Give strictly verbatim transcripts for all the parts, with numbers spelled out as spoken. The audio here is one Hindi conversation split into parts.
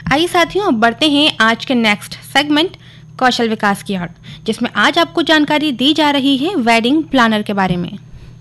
आइए साथियों, अब बढ़ते हैं आज के नेक्स्ट सेगमेंट कौशल विकास की ओर, जिसमें आज आपको जानकारी दी जा रही है वेडिंग प्लानर के बारे में।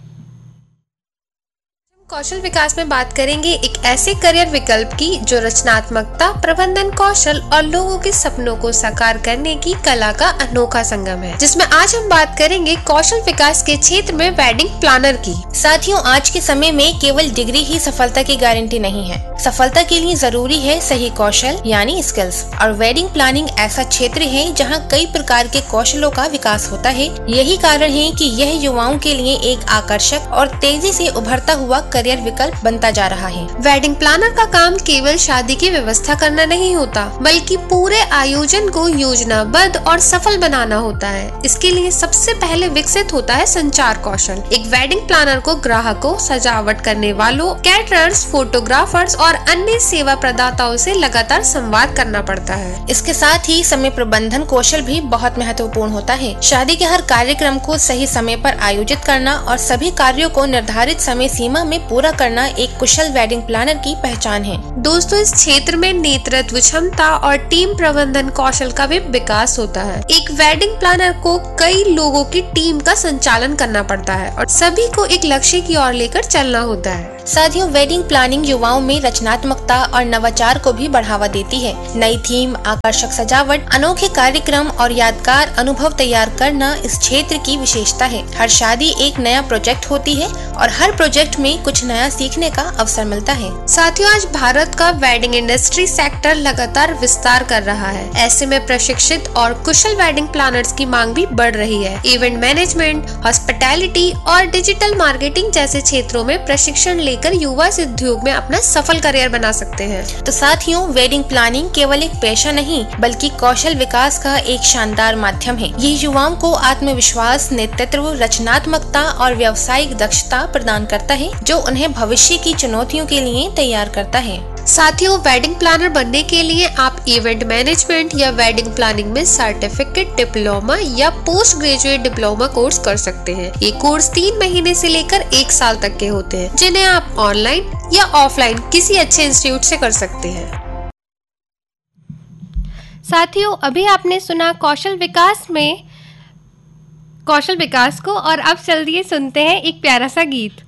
कौशल विकास में बात करेंगे एक ऐसे करियर विकल्प की जो रचनात्मकता, प्रबंधन कौशल और लोगों के सपनों को साकार करने की कला का अनोखा संगम है, जिसमें आज हम बात करेंगे कौशल विकास के क्षेत्र में वेडिंग प्लानर की। साथियों, आज के समय में केवल डिग्री ही सफलता की गारंटी नहीं है। सफलता के लिए जरूरी है सही कौशल यानी स्किल्स, और वेडिंग प्लानिंग ऐसा क्षेत्र है जहां कई प्रकार के कौशलों का विकास होता है। यही कारण है कि यह युवाओं के लिए एक आकर्षक और तेजी से उभरता हुआ करियर विकल्प बनता जा रहा है। वेडिंग प्लानर का काम केवल शादी की व्यवस्था करना नहीं होता, बल्कि पूरे आयोजन को योजनाबद्ध और सफल बनाना होता है। इसके लिए सबसे पहले विकसित होता है संचार कौशल। एक वेडिंग प्लानर को ग्राहकों, सजावट करने वालों, कैटरर्स, फोटोग्राफर्स और अन्य सेवा प्रदाताओं से लगातार संवाद करना पड़ता है। इसके साथ ही समय प्रबंधन कौशल भी बहुत महत्वपूर्ण होता है। शादी के हर कार्यक्रम को सही समय पर आयोजित करना और सभी कार्यों को निर्धारित समय सीमा में पूरा करना एक कुशल वेडिंग प्लानर की पहचान है। दोस्तों, इस क्षेत्र में नेतृत्व क्षमता और टीम प्रबंधन कौशल का भी विकास होता है। एक वेडिंग प्लानर को कई लोगों की टीम का संचालन करना पड़ता है और सभी को एक लक्ष्य की ओर लेकर चलना होता है। साथियों, वेडिंग प्लानिंग युवाओं में रचनात्मकता और नवाचार को भी बढ़ावा देती है। नई थीम, आकर्षक सजावट, अनोखे कार्यक्रम और यादगार अनुभव तैयार करना इस क्षेत्र की विशेषता है। हर शादी एक नया प्रोजेक्ट होती है और हर प्रोजेक्ट में कुछ नया सीखने का अवसर मिलता है। साथियों, आज भारत का वेडिंग इंडस्ट्री सेक्टर लगातार विस्तार कर रहा है। ऐसे में प्रशिक्षित और कुशल वेडिंग प्लानर्स की मांग भी बढ़ रही है। इवेंट मैनेजमेंट, हॉस्पिटैलिटी और डिजिटल मार्केटिंग जैसे क्षेत्रों में प्रशिक्षण लेकर युवा इस उद्योग में अपना सफल करियर बना सकते हैं। तो साथियों, वेडिंग प्लानिंग केवल एक पेशा नहीं बल्कि कौशल विकास का एक शानदार माध्यम है। ये युवाओं को आत्मविश्वास, नेतृत्व, रचनात्मकता और व्यावसायिक दक्षता प्रदान करता है, जो उन्हें भविष्य की चुनौतियों के लिए तैयार करता है। साथियों, वेडिंग प्लानर बनने के लिए आप इवेंट मैनेजमेंट या वेडिंग प्लानिंग में सर्टिफिकेट, डिप्लोमा या पोस्ट ग्रेजुएट डिप्लोमा कोर्स कर सकते हैं। ये कोर्स तीन महीने से लेकर एक साल तक के होते हैं, जिन्हें आप ऑनलाइन या ऑफलाइन किसी अच्छे इंस्टीट्यूट से कर सकते हैं। साथियों, अभी आपने सुना कौशल विकास में कौशल विकास को, और अब चलिए सुनते हैं एक प्यारा सा गीत।